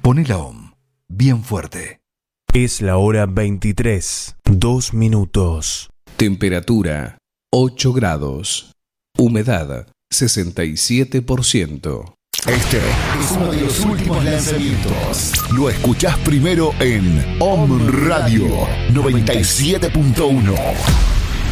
Poné la OM bien fuerte. Es la hora 23, 2 minutos. Temperatura 8 grados. Humedad 67%. Este es uno de los últimos lanzamientos. Lo escuchás primero en OM Radio 97.1.